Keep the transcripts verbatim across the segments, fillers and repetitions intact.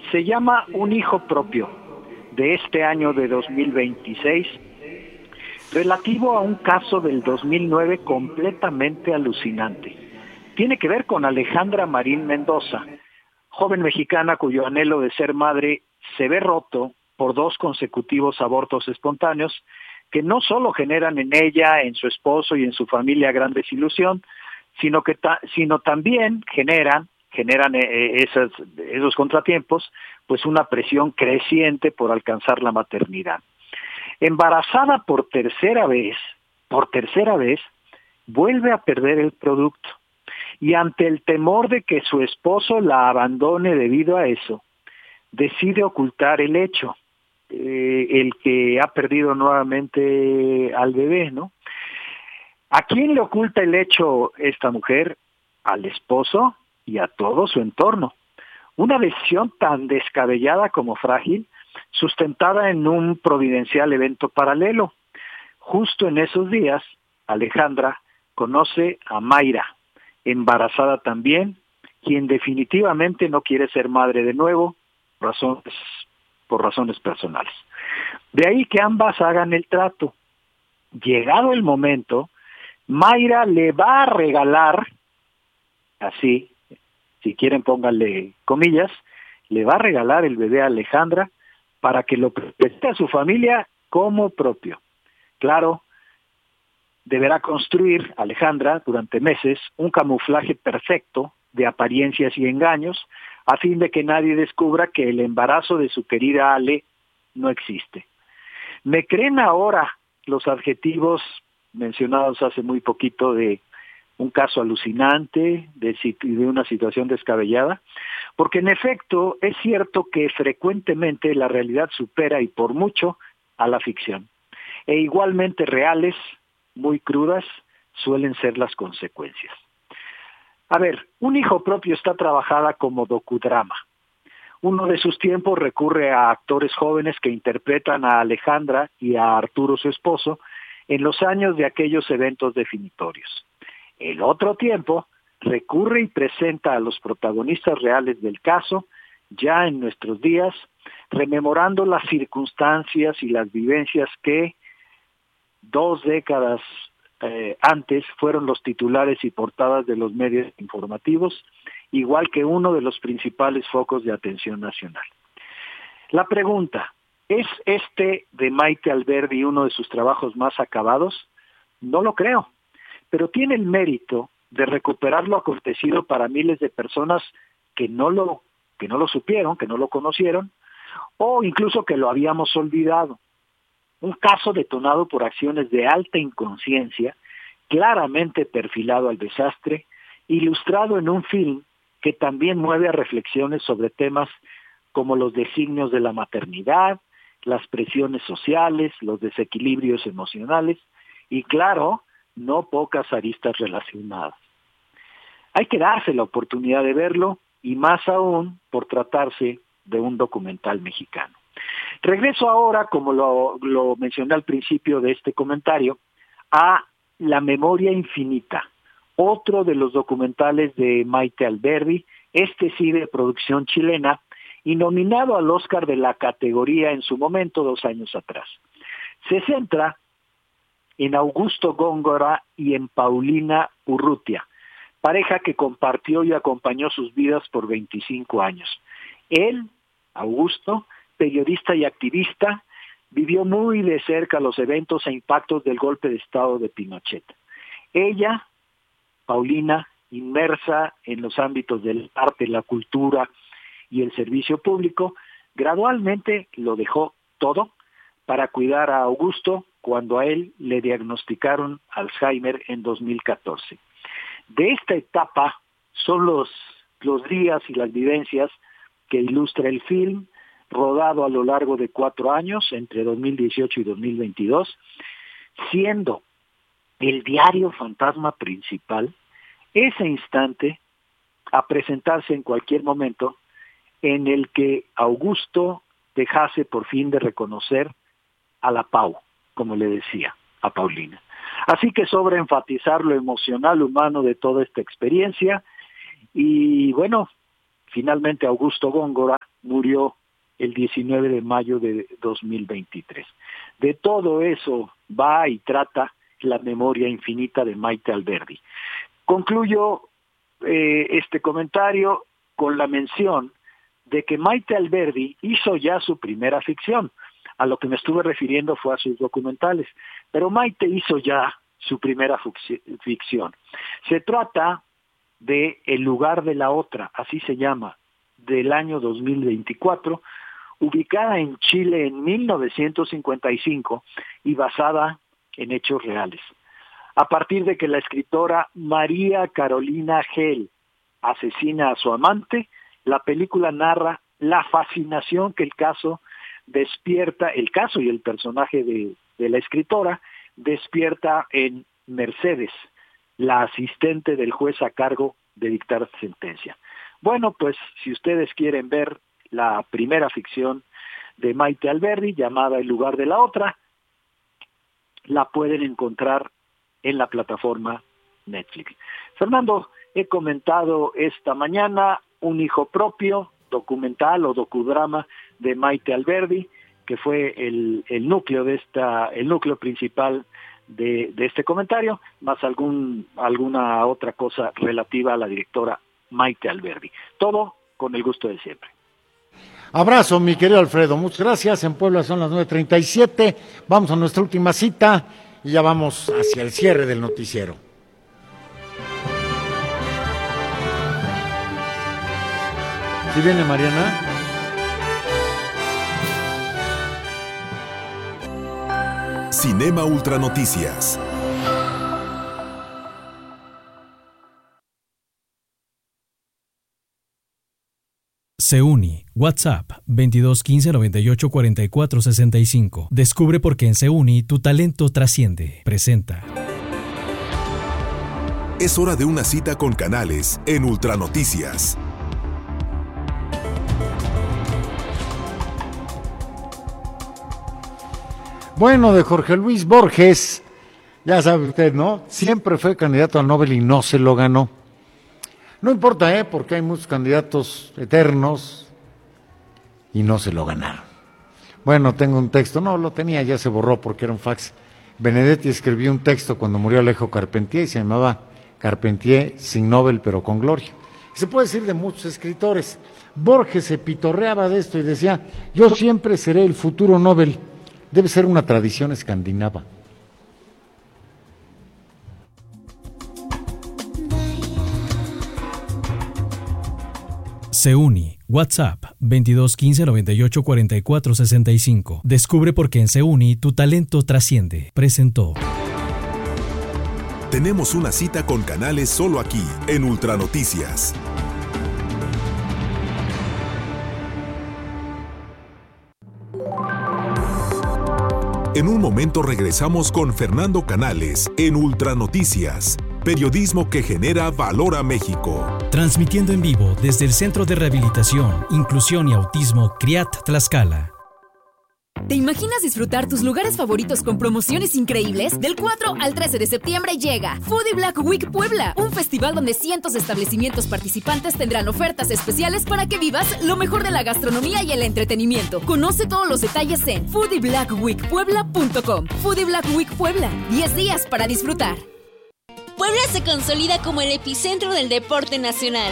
Se llama Un hijo propio, de este año de dos mil veintiséis, relativo a un caso del dos mil nueve completamente alucinante. Tiene que ver con Alejandra Marín Mendoza, joven mexicana cuyo anhelo de ser madre se ve roto por dos consecutivos abortos espontáneos que no solo generan en ella, en su esposo y en su familia gran desilusión, sino que ta- sino también generan generan eh, esas, esos contratiempos, pues una presión creciente por alcanzar la maternidad. Embarazada por tercera vez, por tercera vez, vuelve a perder el producto. Y ante el temor de que su esposo la abandone debido a eso, decide ocultar el hecho, eh, el que ha perdido nuevamente al bebé, ¿no? ¿A quién le oculta el hecho esta mujer? Al esposo y a todo su entorno. Una decisión tan descabellada como frágil, sustentada en un providencial evento paralelo. Justo en esos días, Alejandra conoce a Mayra, embarazada también, quien definitivamente no quiere ser madre de nuevo, razones, por razones personales. De ahí que ambas hagan el trato. Llegado el momento, Mayra le va a regalar, así, si quieren pónganle comillas, le va a regalar el bebé a Alejandra para que lo presente a su familia como propio. Claro, deberá construir Alejandra durante meses un camuflaje perfecto de apariencias y engaños a fin de que nadie descubra que el embarazo de su querida Ale no existe. ¿Me creen ahora los adjetivos mencionados hace muy poquito de un caso alucinante, de, de una situación descabellada? Porque en efecto es cierto que frecuentemente la realidad supera y por mucho a la ficción. E igualmente reales, muy crudas, suelen ser las consecuencias. A ver, Un hijo propio está trabajada como docudrama. Uno de sus tiempos recurre a actores jóvenes que interpretan a Alejandra y a Arturo, su esposo, en los años de aquellos eventos definitorios. El otro tiempo recurre y presenta a los protagonistas reales del caso, ya en nuestros días, rememorando las circunstancias y las vivencias que dos décadas eh, antes fueron los titulares y portadas de los medios informativos, igual que uno de los principales focos de atención nacional. La pregunta, ¿es este de Maite Alberdi uno de sus trabajos más acabados? No lo creo, pero tiene el mérito de recuperar lo acontecido para miles de personas que no lo, que no lo supieron, que no lo conocieron, o incluso que lo habíamos olvidado. Un caso detonado por acciones de alta inconsciencia, claramente perfilado al desastre, ilustrado en un film que también mueve a reflexiones sobre temas como los designios de la maternidad, las presiones sociales, los desequilibrios emocionales y, claro, no pocas aristas relacionadas. Hay que darse la oportunidad de verlo, y más aún por tratarse de un documental mexicano. Regreso ahora, como lo, lo mencioné al principio de este comentario, a La memoria infinita, otro de los documentales de Maite Alberdi, este sí de producción chilena, y nominado al Oscar de la categoría en su momento, dos años atrás. Se centra en Augusto Góngora y en Paulina Urrutia, pareja que compartió y acompañó sus vidas por veinticinco años. Él, Augusto, periodista y activista, vivió muy de cerca los eventos e impactos del golpe de Estado de Pinochet. Ella, Paulina, inmersa en los ámbitos del arte, la cultura y el servicio público, gradualmente lo dejó todo para cuidar a Augusto cuando a él le diagnosticaron Alzheimer en dos mil catorce. De esta etapa son los, los días y las vivencias que ilustra el film, rodado a lo largo de cuatro años, entre dos mil dieciocho y dos mil veintidós, siendo el diario fantasma principal ese instante a presentarse en cualquier momento en el que Augusto dejase por fin de reconocer a la Pau, como le decía a Paulina. Así que sobra enfatizar lo emocional humano de toda esta experiencia y bueno, Finalmente Augusto Góngora murió el diecinueve de mayo de dos mil veintitrés. De todo eso va y trata La memoria infinita de Maite Alberdi. Concluyo eh, este comentario con la mención de que Maite Alberdi hizo ya su primera ficción. A lo que me estuve refiriendo fue a sus documentales, pero Maite hizo ya su primera ficción. Se trata de El lugar de la otra, así se llama, del año dos mil veinticuatro, ubicada en Chile en mil novecientos cincuenta y cinco y basada en hechos reales. A partir de que la escritora María Carolina Gell asesina a su amante, la película narra la fascinación que el caso despierta, el caso y el personaje de, de la escritora despierta en Mercedes, la asistente del juez a cargo de dictar sentencia. Bueno, pues si ustedes quieren ver la primera ficción de Maite Alberdi, llamada El lugar de la otra, la pueden encontrar en la plataforma Netflix. Fernando, he comentado esta mañana Un hijo propio, documental o docudrama de Maite Alberdi, que fue el, el núcleo de esta, el núcleo principal de, de este comentario, más algún alguna otra cosa relativa a la directora Maite Alberdi. Todo con el gusto de siempre. Abrazo, mi querido Alfredo, muchas gracias. En Puebla son las nueve treinta y siete, vamos a nuestra última cita y ya vamos hacia el cierre del noticiero. ¿Sí viene Mariana? Cinema Ultra Noticias. Seuni, WhatsApp veintidós quince noventa y ocho cuarenta y cuatro sesenta y cinco. Descubre por qué en Seuni tu talento trasciende. Presenta. Es hora de una cita con Canales en Ultra Noticias. Bueno, de Jorge Luis Borges, ya sabe usted, ¿no? Siempre fue candidato al Nobel y no se lo ganó. No importa, ¿eh? Porque hay muchos candidatos eternos y no se lo ganaron. Bueno, tengo un texto, no, lo tenía, ya se borró porque era un fax. Benedetti escribió un texto cuando murió Alejo Carpentier y se llamaba Carpentier sin Nobel pero con gloria. Se puede decir de muchos escritores. Borges se pitorreaba de esto y decía, yo siempre seré el futuro Nobel. Debe ser una tradición escandinava. Seuni, WhatsApp veintidós quince noventa y ocho cuarenta y cuatro sesenta y cinco. Descubre por qué en Seuni tu talento trasciende. Presentó. Tenemos una cita con Canales solo aquí, en Ultra Noticias. En un momento regresamos con Fernando Canales en Ultra Noticias, periodismo que genera valor a México. Transmitiendo en vivo desde el Centro de Rehabilitación, Inclusión y Autismo CRIAT Tlaxcala. ¿Te imaginas disfrutar tus lugares favoritos con promociones increíbles? Del cuatro al trece de septiembre llega Foodie Black Week Puebla, un festival donde cientos de establecimientos participantes tendrán ofertas especiales para que vivas lo mejor de la gastronomía y el entretenimiento. Conoce todos los detalles en foodie black week puebla punto com. Foodie Black Week Puebla, diez días para disfrutar. Puebla se consolida como el epicentro del deporte nacional,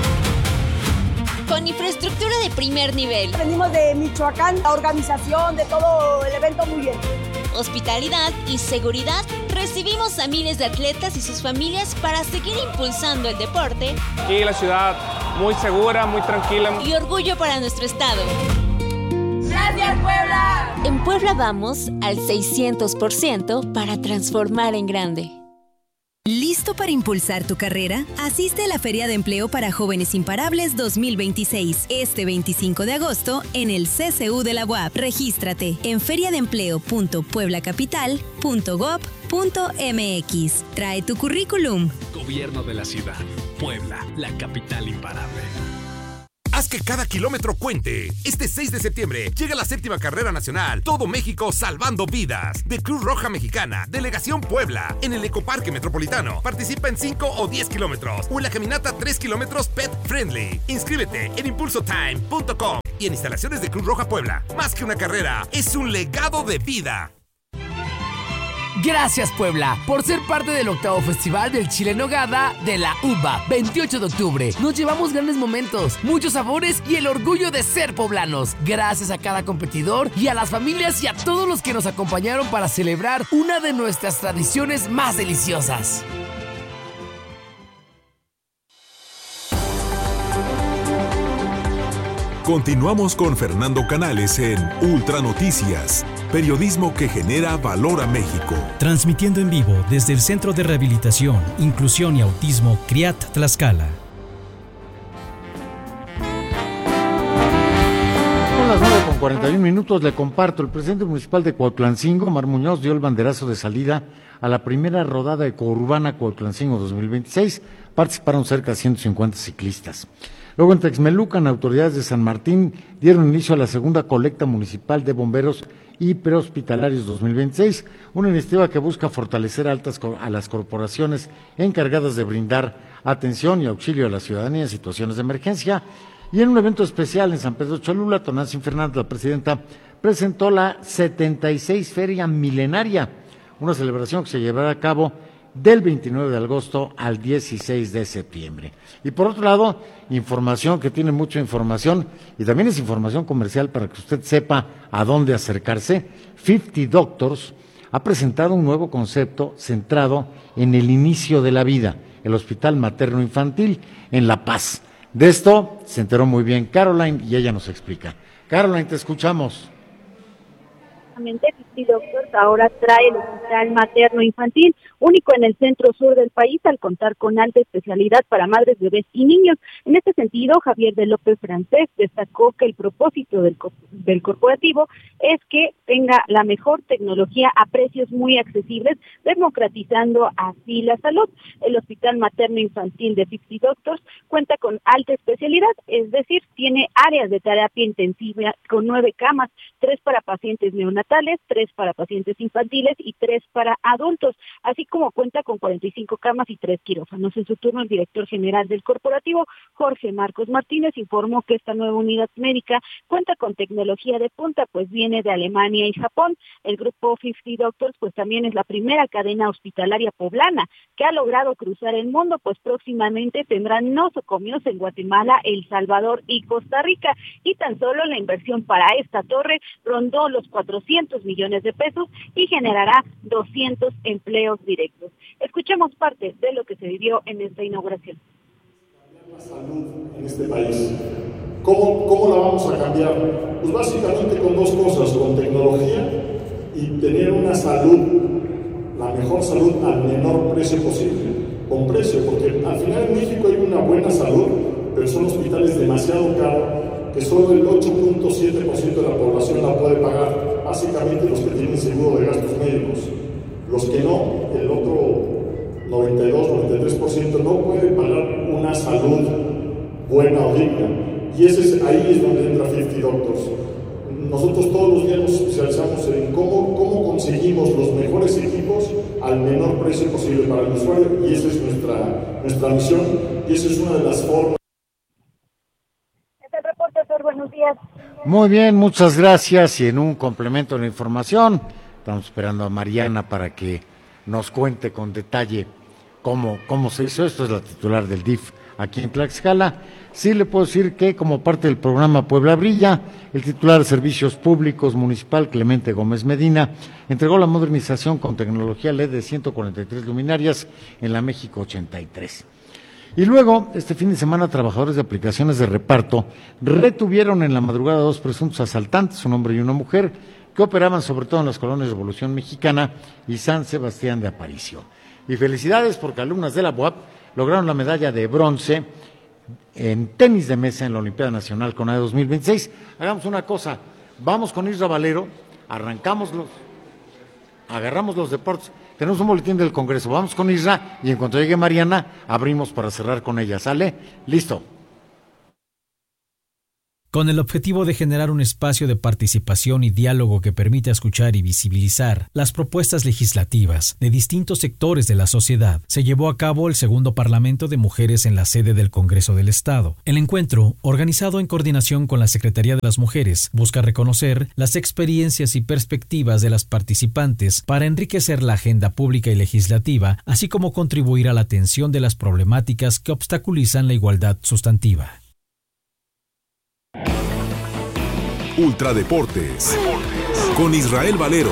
con infraestructura de primer nivel. Venimos de Michoacán, la organización de todo el evento muy bien. Hospitalidad y seguridad. Recibimos a miles de atletas y sus familias para seguir impulsando el deporte. Aquí la ciudad muy segura, muy tranquila. Y orgullo para nuestro estado. ¡Gracias, Puebla! En Puebla vamos al seiscientos por ciento para transformar en grande. ¿Listo para impulsar tu carrera? Asiste a la Feria de Empleo para Jóvenes Imparables dos mil veintiséis, este veinticinco de agosto, en el C C U de la U A P. Regístrate en feriadeempleo punto puebla capital punto gob punto m x. Trae tu currículum. Gobierno de la ciudad. Puebla, la capital imparable. Haz que cada kilómetro cuente. Este seis de septiembre llega la séptima carrera nacional Todo México Salvando Vidas de Cruz Roja Mexicana, Delegación Puebla, en el Ecoparque Metropolitano. Participa en cinco o diez kilómetros o en la caminata tres kilómetros Pet Friendly. Inscríbete en impulso time punto com y en instalaciones de Cruz Roja Puebla. Más que una carrera, es un legado de vida. Gracias, Puebla, por ser parte del octavo Festival del Chile en Nogada de la U B A, veintiocho de octubre. Nos llevamos grandes momentos, muchos sabores y el orgullo de ser poblanos. Gracias a cada competidor y a las familias y a todos los que nos acompañaron para celebrar una de nuestras tradiciones más deliciosas. Continuamos con Fernando Canales en Ultra Noticias, periodismo que genera valor a México. Transmitiendo en vivo desde el Centro de Rehabilitación, Inclusión y Autismo CRIAT Tlaxcala. Son las nueve con cuarenta y un minutos, le comparto. El presidente municipal de Cuautlancingo, Omar Muñoz, dio el banderazo de salida a la primera rodada ecourbana Cuautlancingo dos mil veintiséis. Participaron cerca de ciento cincuenta ciclistas. Luego en Texmelucan, autoridades de San Martín dieron inicio a la segunda colecta municipal de bomberos y prehospitalarios dos mil veintiséis, una iniciativa que busca fortalecer altas a las corporaciones encargadas de brindar atención y auxilio a la ciudadanía en situaciones de emergencia. Y en un evento especial en San Pedro Cholula, Tonantzin Fernández, la presidenta, presentó la setenta y seis Feria Milenaria, una celebración que se llevará a cabo del veintinueve de agosto al dieciséis de septiembre. Y por otro lado, información que tiene mucha información y también es información comercial para que usted sepa a dónde acercarse. cincuenta Doctors ha presentado un nuevo concepto centrado en el inicio de la vida, el Hospital Materno Infantil en La Paz. De esto se enteró muy bien Caroline y ella nos explica. Caroline, te escuchamos. cincuenta Doctors ahora trae el Hospital Materno Infantil, único en el centro sur del país, al contar con alta especialidad para madres, bebés y niños. En este sentido, Javier de López Francés destacó que el propósito del, del corporativo es que tenga la mejor tecnología a precios muy accesibles, democratizando así la salud. El Hospital Materno Infantil de cincuenta Doctors cuenta con alta especialidad, es decir, tiene áreas de terapia intensiva con nueve camas, tres para pacientes neonatales, tres para pacientes infantiles y tres para adultos, así como cuenta con cuarenta y cinco camas y tres quirófanos. En su turno, el director general del corporativo, Jorge Marcos Martínez, informó que esta nueva unidad médica cuenta con tecnología de punta, pues viene de Alemania y Japón. El grupo cincuenta Doctors, pues también es la primera cadena hospitalaria poblana que ha logrado cruzar el mundo, pues próximamente tendrán nosocomios en Guatemala, El Salvador y Costa Rica, y tan solo la inversión para esta torre rondó los cuatrocientos millones de pesos y generará doscientos empleos directos. Escuchemos parte de lo que se vivió en esta inauguración. La salud en este país. ¿Cómo, cómo la vamos a cambiar? Pues básicamente con dos cosas, con tecnología y tener una salud, la mejor salud al menor precio posible. Con precio, porque al final en México hay una buena salud, pero son hospitales demasiado caros, que solo el ocho punto siete por ciento de la población la puede pagar, básicamente los que tienen seguro de gastos médicos. Los que no, el otro noventa y dos, noventa y tres por ciento no puede pagar una salud buena o digna. Y ese es, ahí es donde entra cincuenta Doctors. Nosotros todos los días nos especializamos en cómo, cómo conseguimos los mejores equipos al menor precio posible para el usuario, y esa es nuestra, nuestra misión, y esa es una de las formas. Buenos días. Muy bien, muchas gracias. Y en un complemento de la información, estamos esperando a Mariana para que nos cuente con detalle cómo, cómo se hizo esto. Es la titular del D I F aquí en Tlaxcala. Sí le puedo decir que como parte del programa Puebla Brilla, el titular de Servicios Públicos Municipal, Clemente Gómez Medina, entregó la modernización con tecnología L E D de ciento cuarenta y tres luminarias en la México ochenta y tres. Y luego, este fin de semana, trabajadores de aplicaciones de reparto retuvieron en la madrugada dos presuntos asaltantes, un hombre y una mujer, que operaban sobre todo en las colonias Revolución Mexicana y San Sebastián de Aparicio. Y felicidades porque alumnas de la U A P lograron la medalla de bronce en tenis de mesa en la Olimpiada Nacional CONADE dos mil veintiséis. Hagamos una cosa, vamos con Isra Valero, arrancamos los, agarramos los deportes. Tenemos un boletín del Congreso, vamos con Isra y en cuanto llegue Mariana, abrimos para cerrar con ella. ¿Sale? Listo. Con el objetivo de generar un espacio de participación y diálogo que permita escuchar y visibilizar las propuestas legislativas de distintos sectores de la sociedad, se llevó a cabo el segundo Parlamento de Mujeres en la sede del Congreso del Estado. El encuentro, organizado en coordinación con la Secretaría de las Mujeres, busca reconocer las experiencias y perspectivas de las participantes para enriquecer la agenda pública y legislativa, así como contribuir a la atención de las problemáticas que obstaculizan la igualdad sustantiva. Ultradeportes con Israel Valero.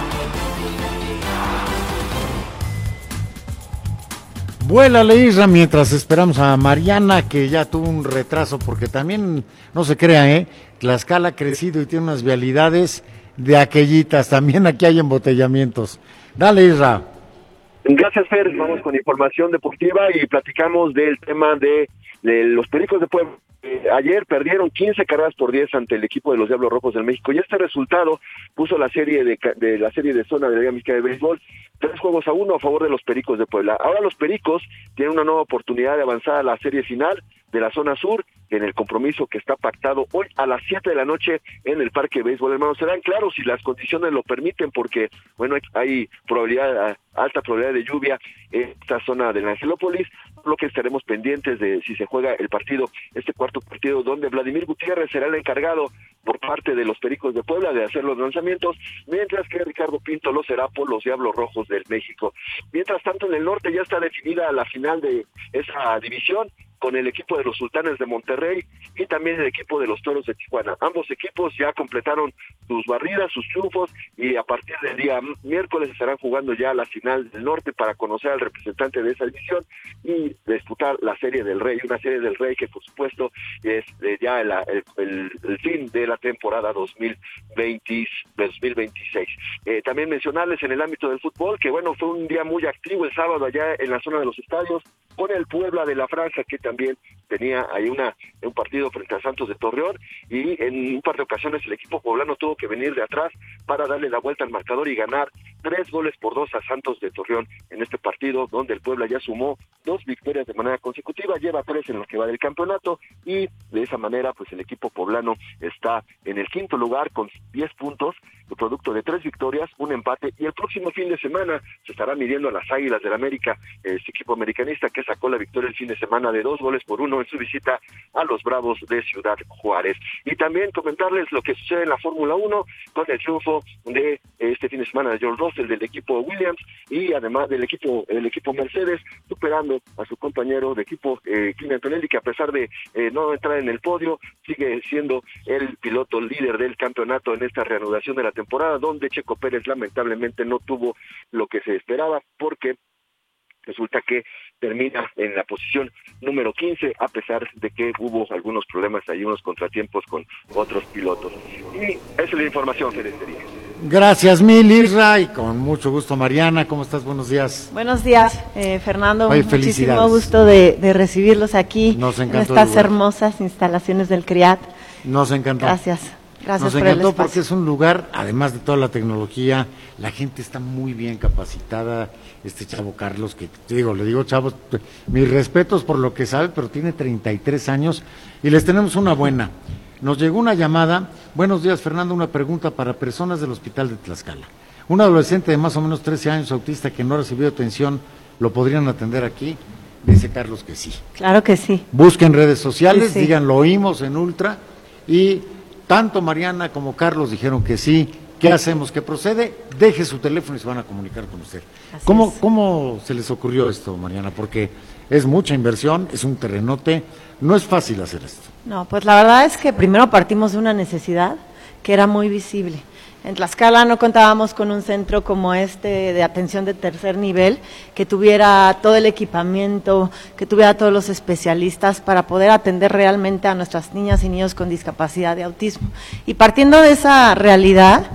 Vuélale, Isra, mientras esperamos a Mariana, que ya tuvo un retraso, porque también, no se crea, ¿eh? Tlaxcala ha crecido y tiene unas vialidades de aquellitas, también aquí hay embotellamientos. Dale, Isra. Gracias, Fer. Vamos con información deportiva y platicamos del tema de, de los Pericos de Puebla. Eh, ayer perdieron quince carreras por diez ante el equipo de los Diablos Rojos del México y este resultado puso la serie de, de la serie de zona de la Liga Mexicana de Béisbol tres juegos a uno a favor de los Pericos de Puebla. Ahora los Pericos tienen una nueva oportunidad de avanzar a la serie final de la zona sur en el compromiso que está pactado hoy a las siete de la noche en el Parque Béisbol, hermanos. Serán claros si las condiciones lo permiten, porque bueno, hay, hay probabilidad, alta probabilidad de lluvia en esta zona de Angelópolis, por lo que estaremos pendientes de si se juega el partido, este cuarto partido, donde Vladimir Gutiérrez será el encargado por parte de los Pericos de Puebla de hacer los lanzamientos, mientras que Ricardo Pinto lo será por los Diablos Rojos del México. Mientras tanto, en el norte ya está definida la final de esa división, con el equipo de los Sultanes de Monterrey y también el equipo de los Toros de Tijuana. Ambos equipos ya completaron sus barridas, sus triunfos, y a partir del día miércoles estarán jugando ya la final del norte para conocer al representante de esa división y disputar la Serie del Rey, una Serie del Rey que por supuesto es eh, ya el, el, el fin de la temporada dos mil veinte, dos mil veintiséis. Eh, también mencionarles en el ámbito del fútbol que bueno, fue un día muy activo el sábado allá en la zona de los estadios, con el Puebla de la Franja, que también tenía ahí una un partido frente a Santos de Torreón, y en un par de ocasiones el equipo poblano tuvo que venir de atrás para darle la vuelta al marcador y ganar tres goles por dos a Santos de Torreón en este partido, donde el Puebla ya sumó dos victorias de manera consecutiva, lleva tres en lo que va del campeonato, y de esa manera pues el equipo poblano está en el quinto lugar con diez puntos, el producto de tres victorias, un empate, y el próximo fin de semana se estará midiendo a las Águilas del América, este equipo americanista que sacó la victoria el fin de semana de dos goles por uno en su visita a los Bravos de Ciudad Juárez. Y también comentarles lo que sucede en la Fórmula uno con el triunfo de este fin de semana de George Russell del equipo Williams, y además del equipo el equipo Mercedes, superando a su compañero de equipo eh, Kimi Antonelli, que a pesar de eh, no entrar en el podio, sigue siendo el piloto líder del campeonato en esta reanudación de la temporada, donde Checo Pérez lamentablemente no tuvo lo que se esperaba, porque resulta que termina en la posición número quince, a pesar de que hubo algunos problemas, hay unos contratiempos con otros pilotos. Y esa es la información que les diría. Gracias mil, Isra, y con mucho gusto, Mariana. ¿Cómo estás? Buenos días. Buenos días, eh, Fernando. Oye, muchísimo gusto de, de recibirlos aquí en estas hermosas instalaciones del CRIAT. Nos encantó. Gracias. Gracias Nos por el encantó espacio. porque es un lugar, además de toda la tecnología, la gente está muy bien capacitada. Este chavo Carlos, que te digo, le digo chavo, mis respetos por lo que sabe, pero tiene treinta y tres años y les tenemos una buena. Nos llegó una llamada. Buenos días, Fernando, una pregunta para personas del Hospital de Tlaxcala. Un adolescente de más o menos trece años, autista, que no ha recibido atención, ¿lo podrían atender aquí? Dice Carlos que sí. Claro que sí. Busquen redes sociales, sí, sí. digan, lo oímos en Ultra, y tanto Mariana como Carlos dijeron que sí. ¿Qué hacemos? ¿Qué procede? Deje su teléfono y se van a comunicar con usted. ¿Cómo, ¿Cómo se les ocurrió esto, Mariana? Porque es mucha inversión, es un terrenote, no es fácil hacer esto. No, pues la verdad es que primero partimos de una necesidad que era muy visible. En Tlaxcala no contábamos con un centro como este de atención de tercer nivel, que tuviera todo el equipamiento, que tuviera todos los especialistas para poder atender realmente a nuestras niñas y niños con discapacidad de autismo. Y partiendo de esa realidad,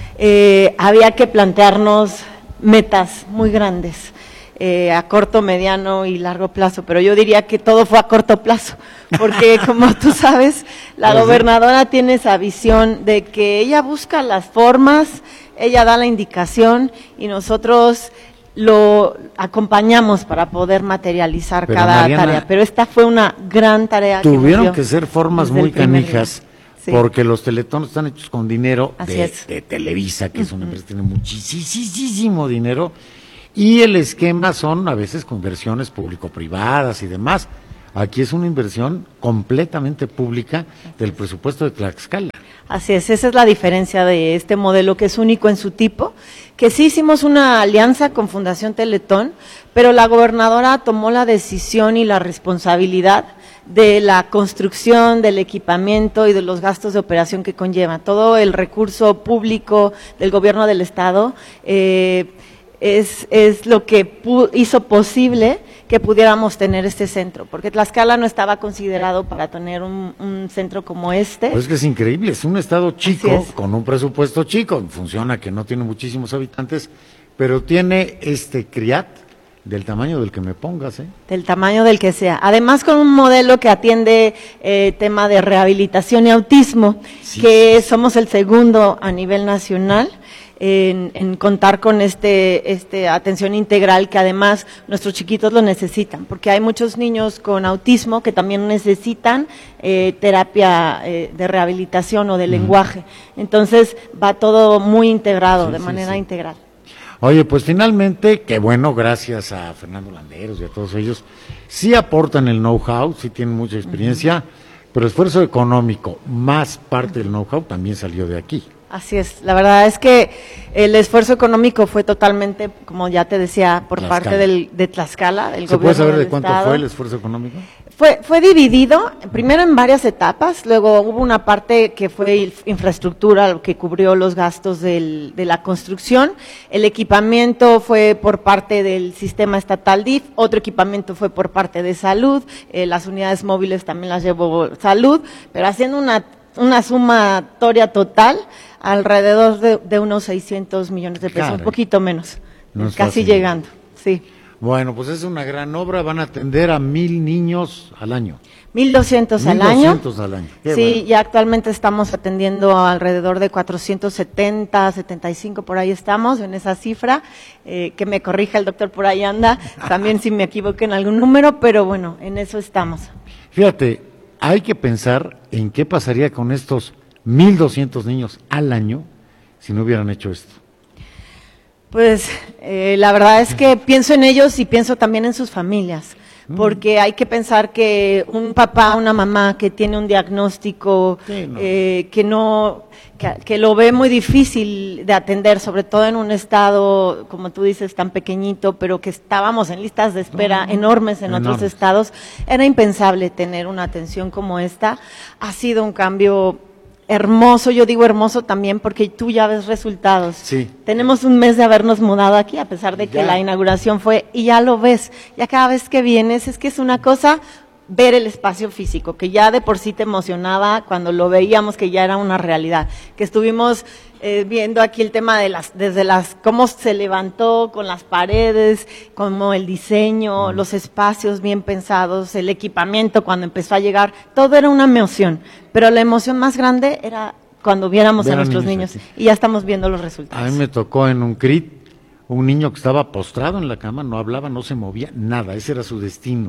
eh, había que plantearnos metas muy grandes, eh, a corto, mediano y largo plazo, pero yo diría que todo fue a corto plazo, porque como tú sabes, la gobernadora tiene esa visión de que ella busca las formas, ella da la indicación y nosotros lo acompañamos para poder materializar pero cada Mariana, tarea, pero esta fue una gran tarea. Tuvieron que, que ser formas muy canijas, Sí. Porque los teletones están hechos con dinero Así de, es. de Televisa, que es una empresa que tiene muchísimo dinero, y el esquema son a veces conversiones público-privadas y demás. Aquí es una inversión completamente pública del presupuesto de Tlaxcala. Así es, esa es la diferencia de este modelo que es único en su tipo, que sí hicimos una alianza con Fundación Teletón, pero la gobernadora tomó la decisión y la responsabilidad de la construcción, del equipamiento y de los gastos de operación que conlleva. Todo el recurso público del gobierno del estado eh, es, es lo que pu- hizo posible que pudiéramos tener este centro, porque Tlaxcala no estaba considerado para tener un, un centro como este. Pues es que es increíble, es un estado chico, es. con un presupuesto chico, funciona que no tiene muchísimos habitantes, pero tiene este CRIAT del tamaño del que me pongas, ¿eh? Del tamaño del que sea. Además, con un modelo que atiende eh, tema de rehabilitación y autismo, sí, que sí. somos el segundo a nivel nacional. En, en contar con este, este atención integral que además nuestros chiquitos lo necesitan, porque hay muchos niños con autismo que también necesitan eh, terapia eh, de rehabilitación o de uh-huh. lenguaje. Entonces va todo muy integrado, sí, de sí, manera sí. integral. Oye, pues finalmente, qué bueno, gracias a Fernando Landeros y a todos ellos, sí aportan el know-how, sí tienen mucha experiencia, uh-huh. pero esfuerzo económico, más parte del know-how también salió de aquí. Así es, la verdad es que el esfuerzo económico fue totalmente, como ya te decía, por Tlaxcala. parte del, de Tlaxcala, del ¿Se gobierno puede saber del de cuánto estado. fue el esfuerzo económico? Fue, fue dividido, primero en varias etapas, luego hubo una parte que fue infraestructura, que cubrió los gastos del, de la construcción, el equipamiento fue por parte del sistema estatal D I F, otro equipamiento fue por parte de salud, eh, las unidades móviles también las llevó salud, pero haciendo una, una sumatoria total, alrededor de, de unos seiscientos millones de pesos, claro, un poquito menos, no casi llegando, sí. Bueno, pues es una gran obra, van a atender a mil niños al año. Mil doscientos al año. Mil doscientos al año. Qué sí, bueno. Y actualmente estamos atendiendo a alrededor de cuatrocientos setenta, setenta y cinco, por ahí estamos, en esa cifra, eh, que me corrija el doctor, por ahí anda, también si me equivoqué en algún número, pero bueno, en eso estamos. Fíjate, hay que pensar en qué pasaría con estos mil doscientos niños al año si no hubieran hecho esto. Pues eh, la verdad es que pienso en ellos y pienso también en sus familias, porque hay que pensar que un papá, una mamá que tiene un diagnóstico sí, no. Eh, que no, que, que lo ve muy difícil de atender, sobre todo en un estado, como tú dices, tan pequeñito, pero que estábamos en listas de espera no, enormes en enormes. otros estados, era impensable tener una atención como esta. Ha sido un cambio hermoso, yo digo hermoso también porque tú ya ves resultados. Sí. Tenemos un mes de habernos mudado aquí, a pesar de que ya. la inauguración fue, y ya lo ves, ya cada vez que vienes, es que es una cosa ver el espacio físico, que ya de por sí te emocionaba cuando lo veíamos que ya era una realidad, que estuvimos eh, viendo aquí el tema de las, desde las, cómo se levantó con las paredes, como el diseño, mm. los espacios bien pensados, el equipamiento cuando empezó a llegar, todo era una emoción, pero la emoción más grande era cuando viéramos Ver a nuestros niños, niños y ya estamos viendo los resultados. A mí me tocó en un C R I T un niño que estaba postrado en la cama, no hablaba, no se movía, nada, ese era su destino.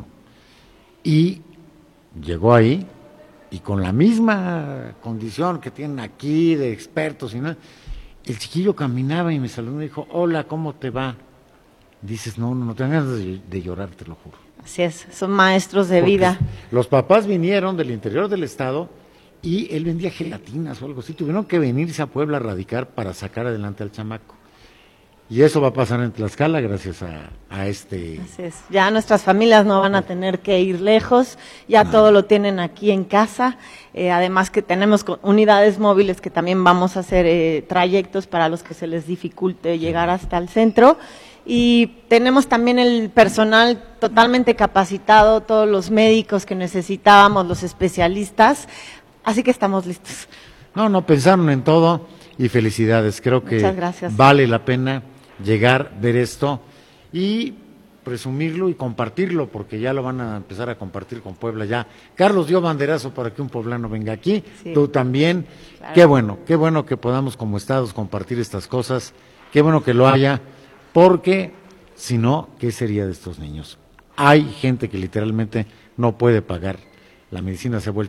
Y llegó ahí y con la misma condición que tienen aquí de expertos y nada, el chiquillo caminaba y me saludó y me dijo, hola, ¿cómo te va? Dices, no, no, no tengas ganas de, de llorar, te lo juro. Así es, son maestros de Porque vida. Los papás vinieron del interior del estado y él vendía gelatinas o algo así, tuvieron que venirse a Puebla a radicar para sacar adelante al chamaco. Y eso va a pasar en Tlaxcala gracias a, a este... Así es. Ya nuestras familias no van a tener que ir lejos, ya no. todo lo tienen aquí en casa, eh, además que tenemos unidades móviles que también vamos a hacer eh, trayectos para los que se les dificulte llegar hasta el centro, y tenemos también el personal totalmente capacitado, todos los médicos que necesitábamos, los especialistas, así que estamos listos. No, no, pensaron en todo y felicidades, creo que vale la pena llegar, ver esto y presumirlo y compartirlo, porque ya lo van a empezar a compartir con Puebla ya. Carlos dio banderazo para que un poblano venga aquí, sí. tú también. Claro. Qué bueno, qué bueno que podamos como estados compartir estas cosas, qué bueno que lo haya, porque si no, ¿qué sería de estos niños? Hay gente que literalmente no puede pagar, la medicina se ha vuelto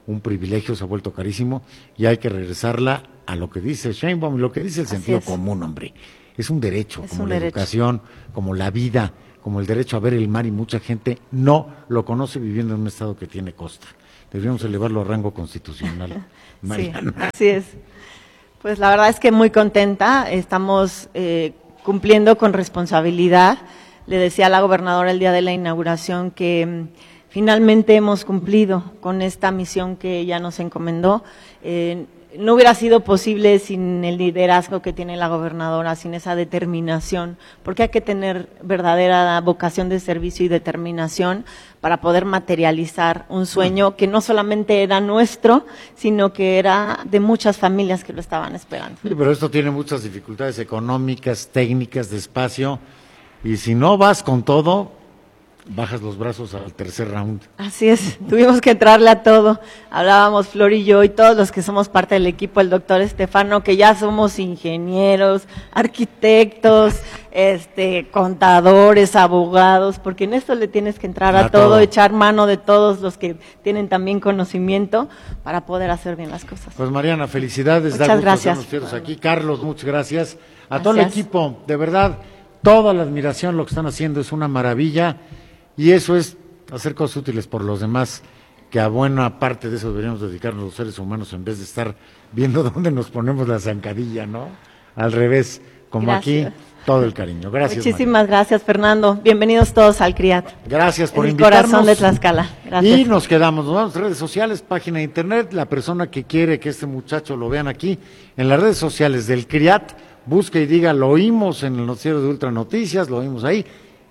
un privilegio, se ha vuelto carísimo y hay que regresarla a lo que dice Sheinbaum, lo que dice el sentido común, hombre. Es un derecho, es como un la derecho. Educación, como la vida, como el derecho a ver el mar, y mucha gente no lo conoce viviendo en un estado que tiene costa. Deberíamos elevarlo a rango constitucional. Sí, así es. Pues la verdad es que muy contenta, estamos eh, cumpliendo con responsabilidad. Le decía a la gobernadora el día de la inauguración que mm, finalmente hemos cumplido con esta misión que ella nos encomendó. Eh, no hubiera sido posible sin el liderazgo que tiene la gobernadora, sin esa determinación, porque hay que tener verdadera vocación de servicio y determinación para poder materializar un sueño que no solamente era nuestro, sino que era de muchas familias que lo estaban esperando. Sí, pero esto tiene muchas dificultades económicas, técnicas, de espacio, y si no vas con todo, bajas los brazos al tercer round. Así es, tuvimos que entrarle a todo. Hablábamos Flor y yo y todos los que somos parte del equipo, el doctor Estefano, que ya somos ingenieros, arquitectos, este, contadores, abogados, porque en esto le tienes que entrar a, a todo, todo, echar mano de todos los que tienen también conocimiento para poder hacer bien las cosas. Pues Mariana, felicidades. Muchas da gusto gracias. Hacernos aquí. Carlos, muchas gracias. A gracias. todo el equipo, de verdad, toda la admiración, lo que están haciendo es una maravilla. Y eso es hacer cosas útiles por los demás, que a buena parte de eso deberíamos dedicarnos los seres humanos en vez de estar viendo dónde nos ponemos la zancadilla, ¿no? Al revés, como gracias. Aquí, todo el cariño. Gracias, muchísimas María. Gracias, Fernando. Bienvenidos todos al CRIAT. Gracias por el invitarnos. Corazón de Tlaxcala. Gracias. Y nos quedamos, nos vamos a redes sociales, página de internet, la persona que quiere que este muchacho lo vean aquí, en las redes sociales del CRIAT, busque y diga, lo oímos en el noticiero de Ultra Noticias, lo oímos ahí.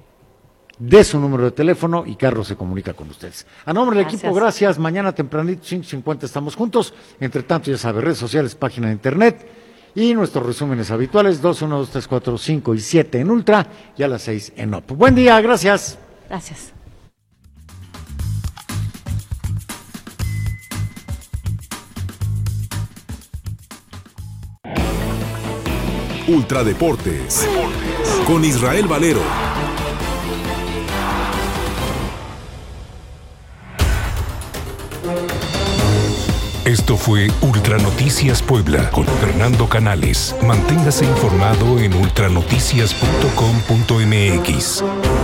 De su número de teléfono y Carlos se comunica con ustedes. A nombre del gracias. Equipo, gracias. Mañana tempranito, cinco cincuenta, estamos juntos. Entre tanto, ya sabe, redes sociales, página de internet y nuestros resúmenes habituales, dos, uno, dos, tres, cuatro, cinco y siete en Ultra y a las seis en O P. Buen día, gracias. Gracias. Ultra Deportes, Deportes. Con Israel Valero. Esto fue Ultra Noticias Puebla con Fernando Canales. Manténgase informado en ultranoticias punto com punto m x.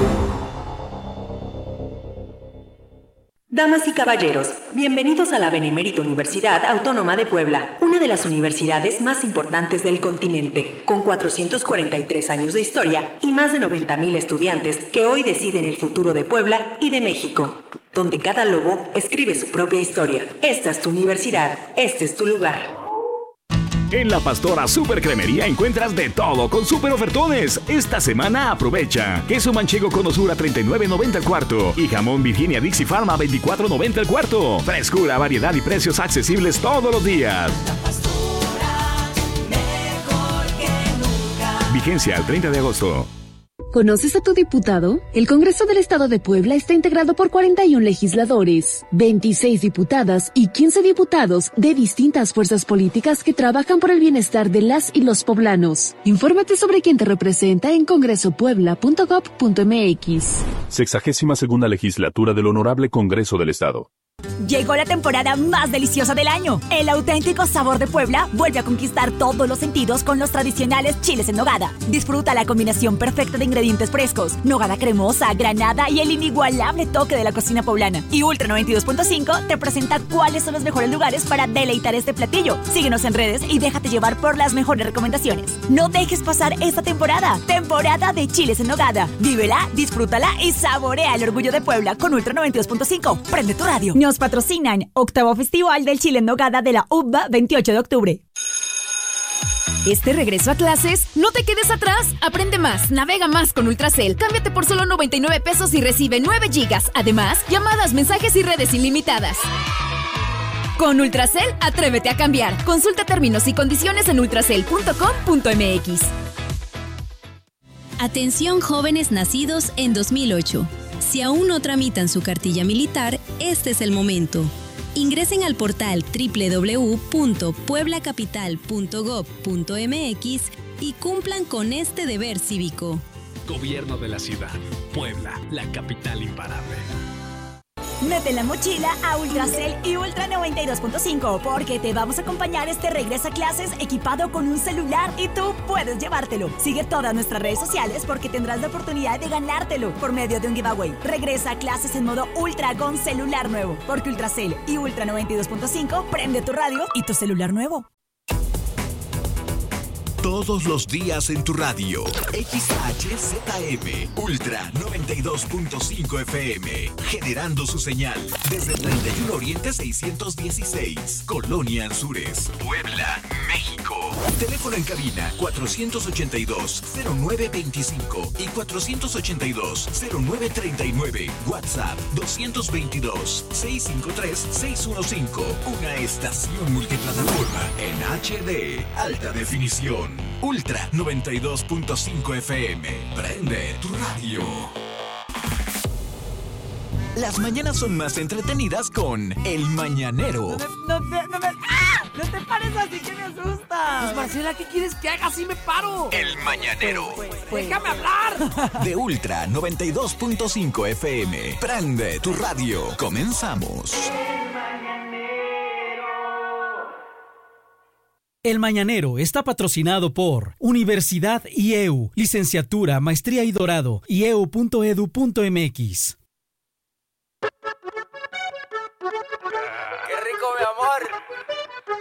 Damas y caballeros, bienvenidos a la Benemérita Universidad Autónoma de Puebla, una de las universidades más importantes del continente, con cuatrocientos cuarenta y tres años de historia y más de noventa mil estudiantes que hoy deciden el futuro de Puebla y de México, donde cada lobo escribe su propia historia. Esta es tu universidad, este es tu lugar. En La Pastora Super Cremería encuentras de todo con super ofertones. Esta semana aprovecha. Queso manchego con osura treinta y nueve noventa el cuarto y jamón Virginia Dixie Pharma veinticuatro noventa el cuarto. Frescura, variedad y precios accesibles todos los días. La Pastora, mejor que nunca. Vigencia al treinta de agosto. ¿Conoces a tu diputado? El Congreso del Estado de Puebla está integrado por cuarenta y un legisladores, veintiséis diputadas y quince diputados de distintas fuerzas políticas que trabajan por el bienestar de las y los poblanos. Infórmate sobre quién te representa en congreso puebla punto gob punto m x. Sexagésima segunda legislatura del Honorable Congreso del Estado. Llegó la temporada más deliciosa del año. El auténtico sabor de Puebla vuelve a conquistar todos los sentidos con los tradicionales chiles en nogada. Disfruta la combinación perfecta de ingredientes frescos, nogada cremosa, granada y el inigualable toque de la cocina poblana. Y Ultra noventa y dos punto cinco te presenta cuáles son los mejores lugares para deleitar este platillo. Síguenos en redes y déjate llevar por las mejores recomendaciones. No dejes pasar esta temporada. Temporada de chiles en nogada. Vívela, disfrútala y saborea el orgullo de Puebla con Ultra noventa y dos punto cinco. Prende tu radio. Nos patrocinan Octavo Festival del Chile en Nogada de la U B A veintiocho de octubre. Este regreso a clases, no te quedes atrás. Aprende más, navega más con Ultracel. Cámbiate por solo noventa y nueve pesos y recibe nueve gigas. Además, llamadas, mensajes y redes ilimitadas. Con Ultracel, atrévete a cambiar. Consulta términos y condiciones en ultracel punto com punto m x. Atención jóvenes nacidos en dos mil ocho. Si aún no tramitan su cartilla militar, este es el momento. Ingresen al portal doble u doble u doble u punto puebla capital punto gob punto m x y cumplan con este deber cívico. Gobierno de la Ciudad. Puebla, la capital imparable. Mete la mochila a Ultracel y Ultra noventa y dos punto cinco porque te vamos a acompañar este regreso a clases equipado con un celular y tú puedes llevártelo. Sigue todas nuestras redes sociales porque tendrás la oportunidad de ganártelo por medio de un giveaway. Regresa a clases en modo Ultra con celular nuevo porque Ultracel y Ultra noventa y dos punto cinco prende tu radio y tu celular nuevo. Todos los días en tu radio. X H Z M Ultra noventa y dos punto cinco F M. Generando su señal desde treinta y uno Oriente seiscientos dieciséis. Colonia Anzures, Puebla, México. Teléfono en cabina cuatrocientos ochenta y dos, cero nueve veinticinco y cuatrocientos ochenta y dos, cero nueve treinta y nueve. WhatsApp doscientos veintidós, seiscientos cincuenta y tres, seiscientos quince. Una estación multiplataforma en H D. Alta definición. Ultra noventa y dos punto cinco F M. Prende tu radio. Las mañanas son más entretenidas con El Mañanero. No, no, no, no, me, ¡ah! No te pares así que me asustas. Pues Marcela, ¿qué quieres que haga? Así me paro. El Mañanero. Pues, pues, pues. Déjame hablar. De Ultra noventa y dos punto cinco F M. Prende tu radio. Comenzamos. El Mañanero está patrocinado por Universidad I E U, Licenciatura, Maestría y Dorado, i e u punto e d u punto m x. ¡Qué rico, mi amor!